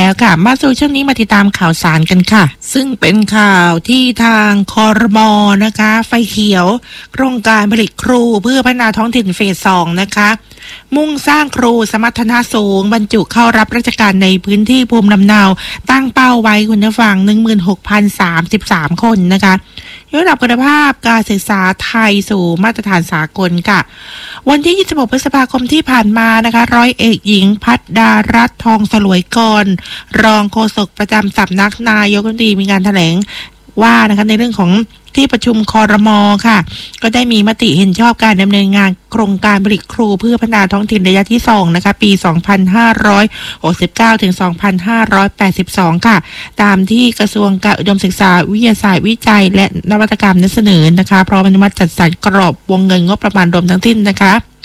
แล้วค่ะมาสู่ช่วงนี้มาติดตามข่าวสารกันค่ะซึ่งเป็นข่าวที่ทางครม.นะคะไฟเขียวโครงการผลิตครูเพื่อพัฒนาท้องถิ่นเฟส 2นะคะมุ่งสร้างครูสมรรถนะสูงบรรจุเข้ารับราชการในพื้นที่ภูมิลำเนาตั้งเป้าไว้คุณผู้ฟัง 16,033 คนนะคะยกระดับคุณภาพการศึกษาไทยสู่มาตรฐานสากลค่ะวันที่ 26 พฤษภาคมที่ผ่านมานะคะร้อยเอกหญิงพัฒดารัตน์ทองสลวยกรรองโฆษกประจำสำนักนายกรัฐมนตรีมีการแถลงว่านะคะในเรื่องของที่ประชุมครม.ค่ะก็ได้มีมติเห็นชอบการดำเนินงานโครงการผลิตครูเพื่อพัฒนาท้องถิ่นระยะที่2นะคะปี 2569 ถึง 2582 ค่ะตามที่กระทรวงการอุดมศึกษาวิทยาศาสตร์วิจัยและนวัตกรรมนั้นเสนอนะคะพร้อมอนุมัติจัดสรรกรอบวงเงินงบประมาณรวมทั้งสิ้นนะคะ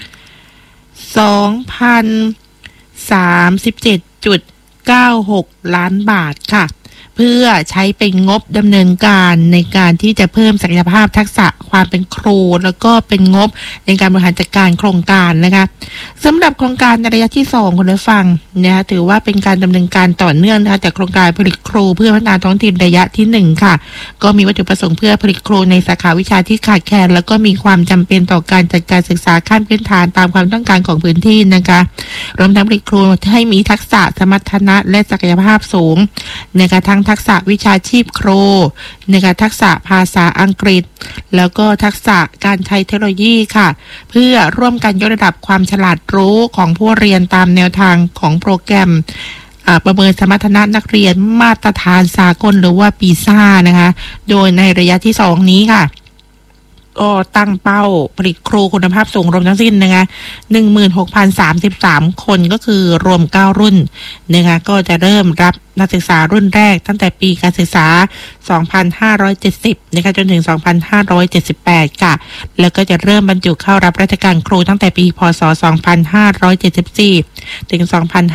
2,037.96 ล้านบาทค่ะเพื่อใช้เป็นงบดำเนินการในการที่จะเพิ่มศักยภาพทักษะความเป็นครูแล้วก็เป็นงบในการบริหารจัดการโครงการนะคะสำหรับโครงการในระยะที่2คุณผู้ฟังนะคะถือว่าเป็นการดำเนินการต่อเนื่องนะคะจากโครงการผลิตครูเพื่อพัฒนาท้องถิ่นระยะที่1ค่ะก็มีวัตถุประสงค์เพื่อผลิตครูในสาขาวิชาที่ขาดแคลนแล้วก็มีความจำเป็นต่อการจัดการศึกษาขั้นพื้นฐานตามความต้องการของพื้นที่นะคะรวมทั้งผลิตครูให้มีทักษะสมรรถนะและศักยภาพสูงนะคะทั้งทักษะวิชาชีพครูนะคะทักษะภาษาอังกฤษแล้วก็ทักษะการใช้เทคโนโลยีค่ะเพื่อร่วมกันยกระดับความฉลาดรู้ของผู้เรียนตามแนวทางของโปรแกรมประเมินสมรรถนะนักเรียนมาตรฐานสากลหรือว่าปีซ่านะคะโดยในระยะที่2นี้ค่ะก็ตั้งเป้าผลิตครูคุณภาพสูงรวมทั้งสิ้นนะคะ 16,033 คนก็คือรวม9รุ่นนะคะก็จะเริ่มรับนักศึกษารุ่นแรกตั้งแต่ปีการศึกษา 2570 นะคะจนถึง 2578 ค่ะแล้วก็จะเริ่มบรรจุเข้ารับราชการครูตั้งแต่ปีพ.ศ. 2574 ถึง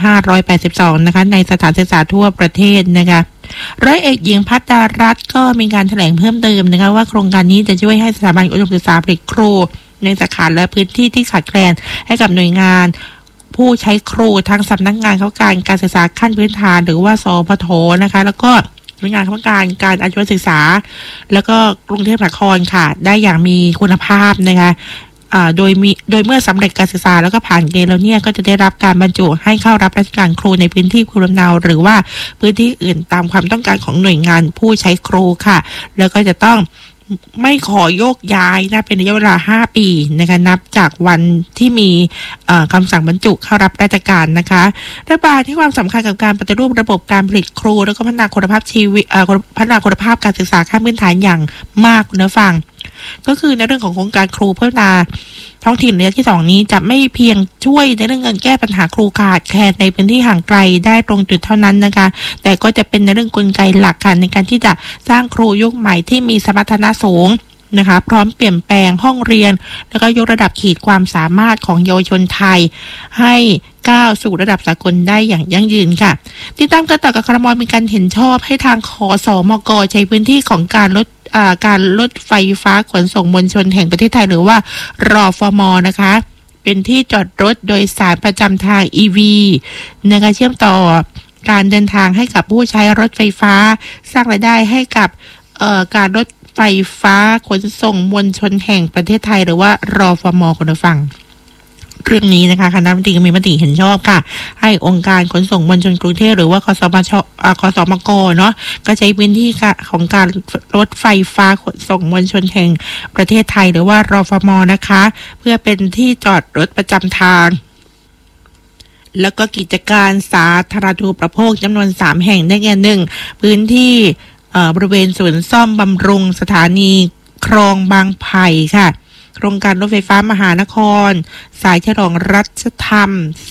2582 นะคะในสถานศึกษาทั่วประเทศนะคะร้อยเอกหญิงพัฒดารัตน์ก็มีการแถลงเพิ่มเติมนะคะว่าโครงการนี้จะช่วยให้สถาบันอุดมศึกษาผลิตครูในสาขาและพื้นที่ที่ขาดแคลนให้กับหน่วยงานผู้ใช้ครูทั้งสำนักงานข้าราชการศึกษาขั้นพื้นฐานหรือว่าสพทนะคะแล้วก็หน่วยงานข้าราชการอาชีวศึกษาแล้วก็กรุงเทพมหานครค่ะได้อย่างมีคุณภาพนะคะโดยเมื่อสำเร็จการศึกษาแล้วก็ผ่านเกณฑ์แล้วเนี่ยก็จะได้รับการบรรจุให้เข้ารับราชการครูในพื้นที่ภูมิลำเนาหรือว่าพื้นที่อื่นตามความต้องการของหน่วยงานผู้ใช้ครูค่ะแล้วก็จะต้องไม่ขอโยกย้ายนะเป็นระยะเวลา5 ปีนะคะนับจากวันที่มีคำสั่งบรรจุเข้ารับราชการนะคะรัฐบาลให้ความสำคัญกับการปฏิรูประบบการผลิตครูแล้วก็พัฒนาคุณภาพชีวิตพัฒนาคุณภาพการศึกษาขั้นพื้นฐานอย่างมากคุณผู้ฟังก็คือในเรื่องของโครงการครูพัฒนาท้องถิ่นระยะที่2นี้จะไม่เพียงช่วยในเรื่องเงินแก้ปัญหาครูขาดแคลนในพื้นที่ห่างไกลได้ตรงจุดเท่านั้นนะคะแต่ก็จะเป็นในเรื่องกลไกหลักค่ะในการที่จะสร้างครูยุคใหม่ที่มีสมรรถนะสูงนะคะพร้อมเปลี่ยนแปลงห้องเรียนแล้วก็ยกระดับขีดความสามารถของเยาวชนไทยให้ก้าวสู่ระดับสากลได้อย่างยั่งยืนค่ะติดตามกันต่อกับครม.มีการเห็นชอบให้ทางคสมก.ใช้พื้นที่ของการรถไฟฟ้าขนส่งมวลชนแห่งประเทศไทยหรือว่ารฟม.นะคะเป็นที่จอดรถโดยสารประจำทาง EV นะคะเชื่อมต่อการเดินทางให้กับผู้ใช้รถไฟฟ้าสร้างรายได้ให้กับการรถไฟฟ้าขนส่งมวลชนแห่งประเทศไทยหรือว่ารฟม.คุณผู้ฟังเรื่องนี้นะคะคณะรัฐมนตรีมีมติเห็นชอบค่ะให้องค์การขนส่งมวลชนกรุงเทพหรือว่าคสมก.เนาะก็ใช้พื้นที่ของการรถไฟฟ้าขนส่งมวลชนแห่งประเทศไทยหรือว่ารฟม.นะคะเพื่อเป็นที่จอดรถประจำทางแล้วก็กิจการสาธารณูปโภคจำนวน3 แห่งได้แก่1พื้นที่บริเวณศูนย์ซ่อมบำรุงสถานีคลองบางไผ่ค่ะโครงการรถไฟฟ้ามหานครสายฉลองรัชธรรม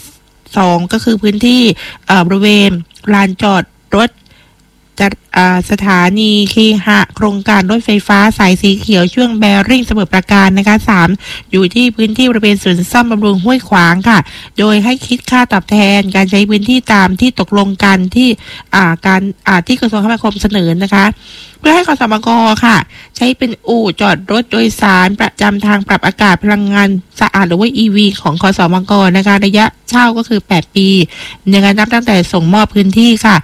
2ก็คือพื้นที่บริเวณลานจอดรถสถานีเคหะโครงการรถไฟฟ้าสายสีเขียวช่วงแบริ่งสมุทรปราการนะคะ3อยู่ที่พื้นที่บริเวณศูนย์ซ่อมบำรุงห้วยขวางค่ะโดยให้คิดค่าตอบแทนการใช้พื้นที่ตามที่ตกลงกันที่ที่กระทรวงคมนาคมเสนอนะคะเพื่อให้คสมก.ค่ะใช้เป็นอู่จอดรถโดยสารประจำทางปรับอากาศพลังงานสะอาดหรือว่า EV ของคสมก.นะคะระยะเช่าก็คือ8 ปีในการนับตั้งแต่ส่งมอบพื้นที่ค่ะ